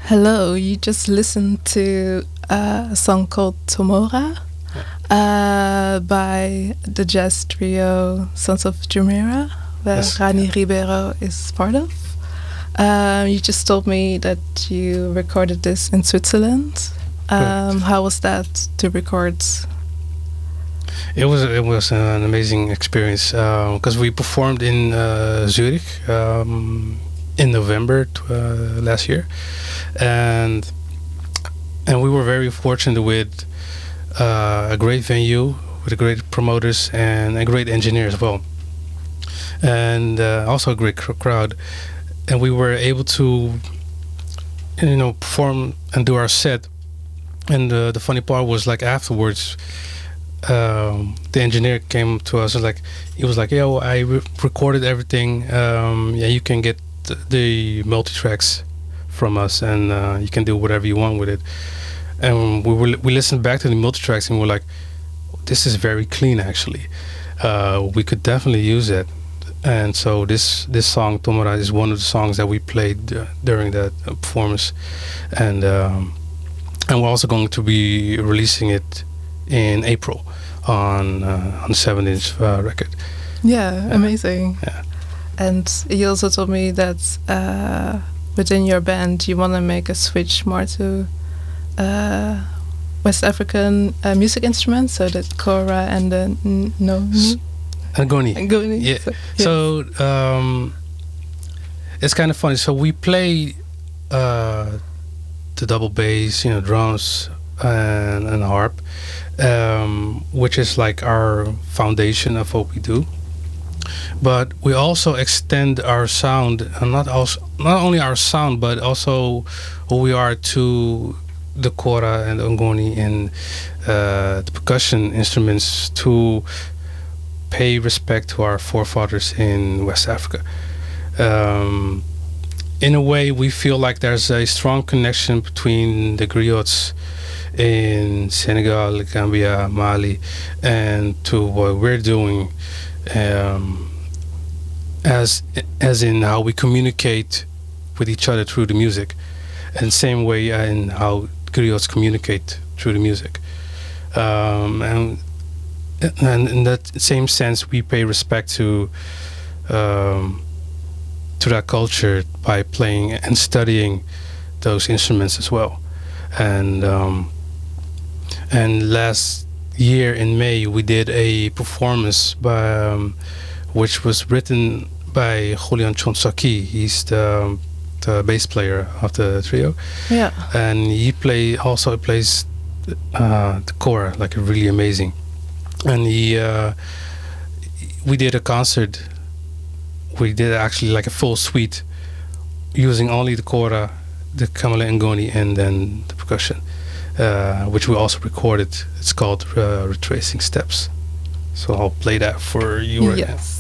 Hello, you just listened to a song called Tomora by the jazz trio Sons of Jumeirah, where Yes. Rani Ribeiro is part of. You just told me that you recorded this in Switzerland. Correct. How was that to record? It was an amazing experience because we performed in Zurich in November last year, and we were very fortunate with a great venue with great promoters and a great engineer as well, and also a great crowd, and we were able to perform and do our set. And the funny part was, like, afterwards, the engineer came to us and, like, he was like, "Yo, I recorded everything. Yeah, you can get the multi tracks from us, and you can do whatever you want with it." And we listened back to the multi tracks, and we're like, "This is very clean, actually. We could definitely use it." And so this song Tomora is one of the songs that we played during that performance, and we're also going to be releasing it in April on 7-inch record. Yeah, amazing. Yeah. And you also told me that within your band you want to make a switch more to West African music instruments, so the kora and the Ngoni. ngoni. Yeah. So, So it's kind of funny. So we play the double bass, drums and harp, which is like our foundation of what we do. But we also extend our sound, and not only our sound, but also who we are, to the kora and the ngoni and the percussion instruments, to pay respect to our forefathers in West Africa. In a way, we feel like there's a strong connection between the griots in Senegal, Gambia, Mali, and to what we're doing, as in how we communicate with each other through the music, and same way in how griots communicate through the music. And in that same sense, we pay respect to that culture by playing and studying those instruments as well. And last year in May, we did a performance which was written by Julian Chonsaki. He's the bass player of the trio. yeah. And he also plays the kora, like, really amazing. And we did a concert. We did actually like a full suite using only the kora, the kamele ngoni, and then the percussion, which we also recorded. It's called Retracing Steps. So I'll play that for you right now. Yes.